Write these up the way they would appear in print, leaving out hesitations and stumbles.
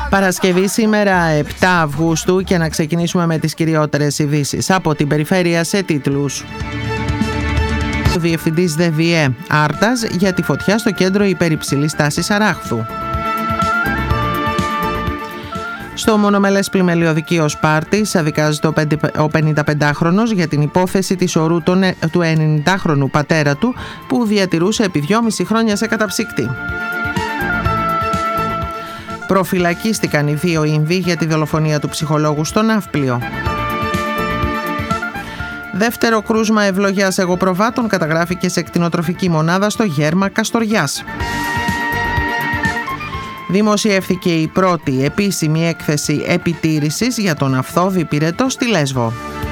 Παρασκευή σήμερα 7 Αυγούστου και να ξεκινήσουμε με τις κυριότερες ειδήσεις από την περιφέρεια σε τίτλους. Ο Διευθυντής ΔΕΒΙΕ Άρτας για τη φωτιά στο κέντρο υπερυψηλής τάσης Αράχθου. Στο μονομελές πλημελιωδικείο Σπάρτης αδικάζεται ο 55χρονος για την υπόθεση της ορού του 90χρονου πατέρα του που διατηρούσε επί 2,5 χρόνια σε καταψύκτη. Προφυλακίστηκαν οι 2 Ινδοί για τη δολοφονία του ψυχολόγου στο Ναύπλιο. Δεύτερο κρούσμα ευλογιάς εγωπροβάτων καταγράφηκε σε κτηνοτροφική μονάδα στο Γέρμα Καστοριάς. Δημοσιεύθηκε η πρώτη επίσημη έκθεση επιτήρησης για τον Αυθώδη Πυρετό στη Λέσβο.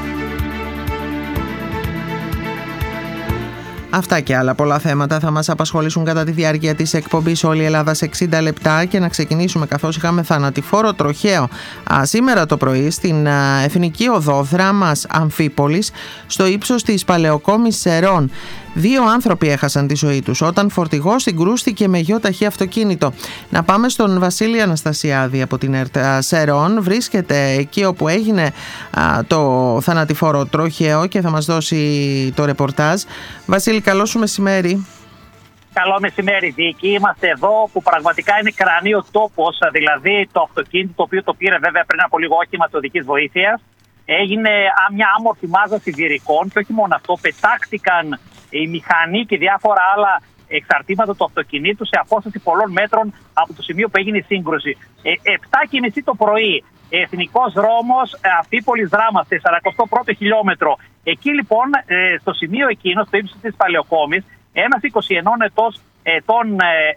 Αυτά και άλλα πολλά θέματα θα μας απασχολήσουν κατά τη διάρκεια της εκπομπής Όλη η Ελλάδα σε 60 λεπτά και να ξεκινήσουμε καθώς είχαμε θανατηφόρο τροχαίο σήμερα το πρωί στην Εθνική Οδό Δράμας Αμφίπολης στο ύψος της Παλαιοκόμης Σερών. 2 άνθρωποι έχασαν τη ζωή τους όταν φορτηγός συγκρούστηκε με γεωταχή αυτοκίνητο. Να πάμε στον Βασίλη Αναστασιάδη από την ΕΡΤ Σερών. Βρίσκεται εκεί όπου έγινε το θανατηφόρο τροχαίο και θα μας δώσει το ρεπορτάζ. Βασίλη, καλό σου μεσημέρι. Καλό μεσημέρι, Βίκη. Είμαστε εδώ που πραγματικά είναι κρανίο τόπος, δηλαδή το αυτοκίνητο το οποίο το πήρε βέβαια πριν από λίγο όχημα οδικής βοήθειας. Έγινε μια άμορφη μάζα σιδηρικών και όχι μόνο αυτό, πετάχτηκαν η μηχανή και διάφορα άλλα εξαρτήματα του αυτοκινήτου σε απόσταση πολλών μέτρων από το σημείο που έγινε η σύγκρουση. 7:30 το πρωί, εθνικός δρόμος Αμφίπολης Δράμας, 41ο χιλιόμετρο. Εκεί λοιπόν, στο σημείο εκείνο, στο ύψος της Παλαιοκόμης, ένας 21 ετών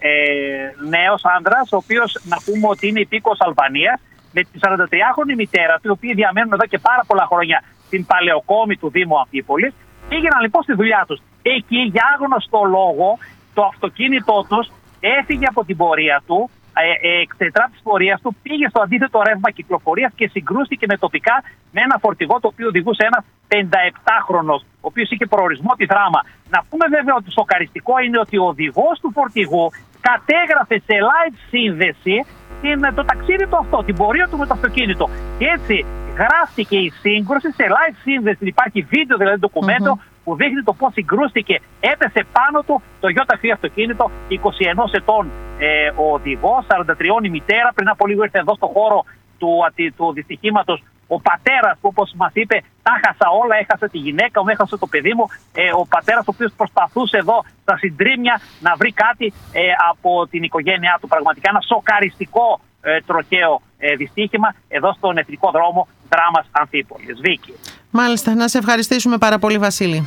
νέος άνδρας, ο οποίος να πούμε ότι είναι υπήκοος Αλβανίας, με τη 43χρονη μητέρα του, οι οποίοι διαμένουν εδώ και πάρα πολλά χρόνια στην Παλαιοκόμη του Δήμου Αμφίπολης, πήγαιναν λοιπόν στη δουλειά τους. Εκεί, για άγνωστο λόγο, το αυτοκίνητό τους έφυγε από την πορεία του, εξετρά της πορείας του, πήγε στο αντίθετο ρεύμα κυκλοφορίας και συγκρούστηκε με τοπικά με ένα φορτηγό το οποίο οδηγούσε ένας 57χρονος, ο οποίος είχε προορισμό τη Δράμα. Να πούμε βέβαια ότι σοκαριστικό είναι ότι ο οδηγός του φορτηγού κατέγραφε σε live σύνδεση το ταξίδι του αυτό, την πορεία του με το αυτοκίνητο. Και έτσι γράφτηκε η σύγκρουση σε live σύνδεση. Υπάρχει βίντεο, δηλαδή ντοκουμέντο, που δείχνει το πώς συγκρούστηκε. Έπεσε πάνω του το ΙΟΤΑΦΗ αυτοκίνητο, 21 ετών ο οδηγός, 43 η μητέρα. Πριν από λίγο ήρθε εδώ στο χώρο του δυστυχήματος ο πατέρας που, όπως μας είπε, τα χάσα όλα, έχασε τη γυναίκα μου, έχασε το παιδί μου. Ο πατέρας ο οποίος προσπαθούσε εδώ στα συντρίμμια να βρει κάτι από την οικογένειά του. Πραγματικά ένα σοκαριστικό τροχαίο δυστύχημα εδώ στον εθνικό δρόμο Δράμας Αμφίπολης. Βίκη. Μάλιστα, να σε ευχαριστήσουμε πάρα πολύ, Βασίλη.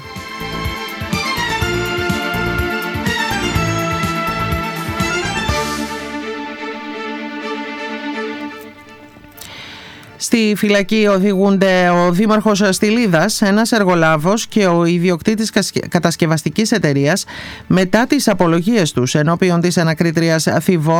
Στη φυλακή οδηγούνται ο δήμαρχος Στυλίδας, ένας εργολάβος και ο ιδιοκτήτης κατασκευαστικής εταιρείας μετά τις απολογίες τους ενώπιον της ανακρίτριας Θηβών